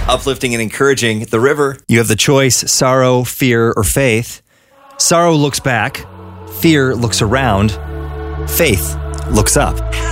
uplifting and encouraging. The river. You have the choice, sorrow, fear, or faith. Sorrow looks back. Fear looks around. Faith looks up.